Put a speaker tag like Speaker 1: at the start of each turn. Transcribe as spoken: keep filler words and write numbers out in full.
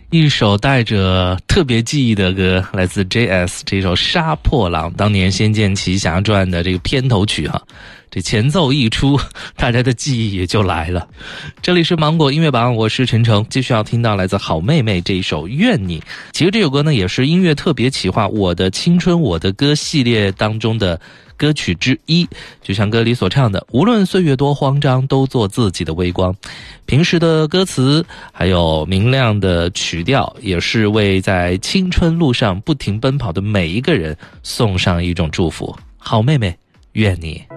Speaker 1: 一首带着特别记忆的歌，来自 J S 这首《杀破狼》，当年《仙剑奇侠传》的这个片头曲哈，这前奏一出，大家的记忆也就来了。这里是芒果音乐榜，我是陈诚，继续要听到来自好妹妹这一首《愿你》。其实这首歌呢，也是音乐特别企划《我的青春我的歌》系列当中的歌曲之一，就像歌里所唱的，无论岁月多慌张，都做自己的微光。平时的歌词还有明亮的曲调，也是为在青春路上不停奔跑的每一个人送上一种祝福。好妹妹，愿你。